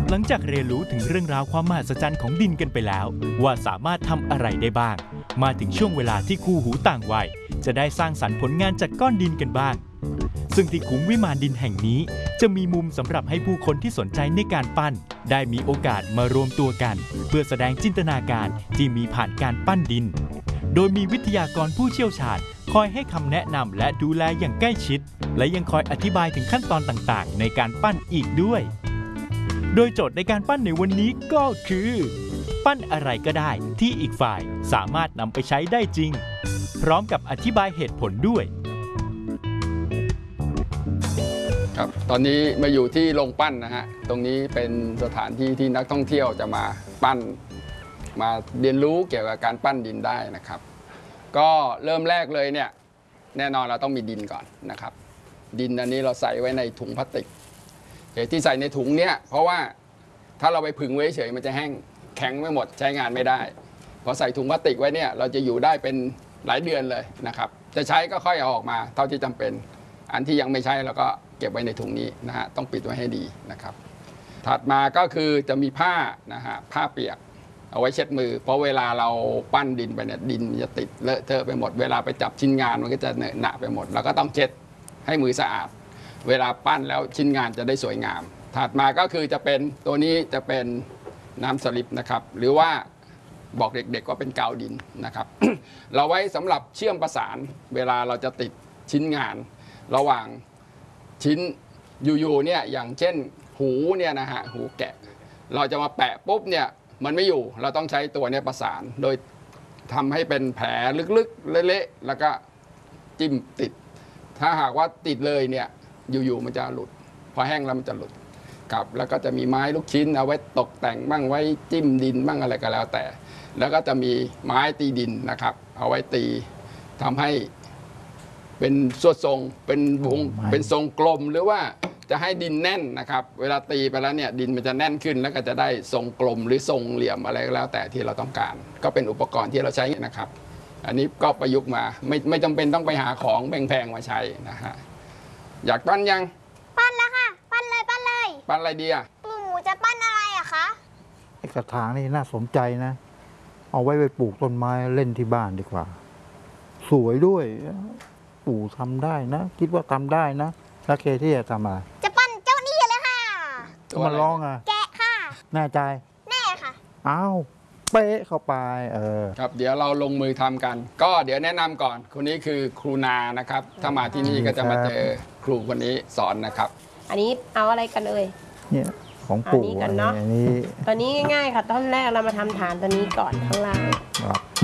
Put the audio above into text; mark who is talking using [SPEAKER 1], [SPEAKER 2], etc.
[SPEAKER 1] หลังจากเรียนรู้ถึงเรื่องราวความมหัศจรรย์ของดินกันไปแล้วว่าสามารถทำอะไรได้บ้างมาถึงช่วงเวลาที่คู่หูต่างวัยจะได้สร้างสรรค์ผลงานจากก้อนดินกันบ้างซึ่งที่คุ้งวิมานดินแห่งนี้จะมีมุมสำหรับให้ผู้คนที่สนใจในการปั้นได้มีโอกาสมารวมตัวกันเพื่อแสดงจินตนาการที่มีผ่านการปั้นดินโดยมีวิทยากรผู้เชี่ยวชาญคอยให้คำแนะนำและดูแลอย่างใกล้ชิดและยังคอยอธิบายถึงขั้นตอนต่างๆในการปั้นอีกด้วยโดยโจทย์ในการปั้นในวันนี้ก็คือปั้นอะไรก็ได้ที่อีกฝ่ายสามารถนำไปใช้ได้จริงพร้อมกับอธิบายเหตุผลด้วย
[SPEAKER 2] ครับตอนนี้มาอยู่ที่โรงปั้นนะฮะตรงนี้เป็นสถานที่ที่นักท่องเที่ยวจะมาปั้นมาเรียนรู้เกี่ยวกับการปั้นดินได้นะครับก็เริ่มแรกเลยเนี่ยแน่นอนเราต้องมีดินก่อนนะครับดินอันนี้เราใส่ไว้ในถุงพลาสติกเหตุที่ใส่ในถุงเนี่ยเพราะว่าถ้าเราไปผึ่งไว้เฉยมันจะแห้งแข็งไม่หมดใช้งานไม่ได้พอใส่ถุงพลาสติกไว้เนี่ยเราจะอยู่ได้เป็นหลายเดือนเลยนะครับจะใช้ก็ค่อยเอาออกมาเท่าที่จำเป็นอันที่ยังไม่ใช้เราก็เก็บไว้ในถุงนี้นะฮะต้องปิดไว้ให้ดีนะครับถัดมาก็คือจะมีผ้านะฮะผ้าเปียกเอาไว้เช็ดมือเพราะเวลาเราปั้นดินไปเนี่ยดินจะติดเลอะเทอะไปหมดเวลาไปจับชิ้นงานมันก็จะเหนอะหนะไปหมดเราก็ต้องเช็ดให้มือสะอาดเวลาปั้นแล้วชิ้นงานจะได้สวยงามถัดมาก็คือจะเป็นตัวนี้จะเป็นน้ำสลิปนะครับหรือว่าบอกเด็กๆว่าเป็นกาวดินนะครับ เราไว้สำหรับเชื่อมประสานเวลาเราจะติดชิ้นงานระหว่างชิ้นอยู่ๆเนี่ยอย่างเช่นหูเนี่ยนะฮะหูแกะเราจะมาแปะปุ๊บเนี่ยมันไม่อยู่เราต้องใช้ตัวนี้ประสานโดยทำให้เป็นแผลลึกๆเละๆแล้วก็จิ้มติดถ้าหากว่าติดเลยเนี่ยอยู่ๆมันจะหลุดพอแห้งแล้วมันจะหลุดครับแล้วก็จะมีไม้ลูกชิ้นเอาไว้ตกแต่งบ้างไว้จิ้มดินบ้างอะไรก็แล้วแต่แล้วก็จะมีไม้ตีดินนะครับเอาไว้ตีทำให้เป็นสวดทรงเป็นวงเป็นทรงกลมหรือว่าจะให้ดินแน่นนะครับเวลาตีไปแล้วเนี่ยดินมันจะแน่นขึ้นแล้วก็จะได้ทรงกลมหรือทรงเหลี่ยมอะไรก็แล้วแต่ที่เราต้องการก็เป็นอุปกรณ์ที่เราใช้นะครับอันนี้ก็ประยุกต์มาไม่จำเป็นต้องไปหาของแพงๆมาใช้นะฮะอยากปั้นยัง
[SPEAKER 3] ปั้นแล้วค่ะปั้นเลยปั้น
[SPEAKER 2] อะไรดีอ่ะ
[SPEAKER 3] หมูจะปั้นอะไรอะคะ
[SPEAKER 4] ไอ้กระถางนี่น่าสนใจนะเอาไว้ไปปลูกต้นไม้เล่นที่บ้านดีกว่าสวยด้วยปู่ทำได้นะคิดว่าทำได้นะแล้วเคที่จะทำอะไร
[SPEAKER 3] จะปั้นเจ้านี่เลยค่ะ
[SPEAKER 4] มันร้องอ่ะ
[SPEAKER 3] แกะค่ะ
[SPEAKER 4] แน่ใจ
[SPEAKER 3] แน่ค่ะ
[SPEAKER 4] อ้าวเป๊ะเข้าไป
[SPEAKER 2] ครับเดี๋ยวเราลงมือทำกันก็เดี๋ยวแนะนำก่อนคนนี้คือครูนานะครับถ้ามาที่นี่ก็จะมาเจอครูคนนี้สอนนะครับ
[SPEAKER 5] อันนี้เอาอะไรกันเอ่ย
[SPEAKER 4] เนี่ยของปู่
[SPEAKER 5] กันเนาะอันนี้ง่ายๆค่ะตอนแรกเรามาทำฐานตัวนี้ก่อนข้างล่าง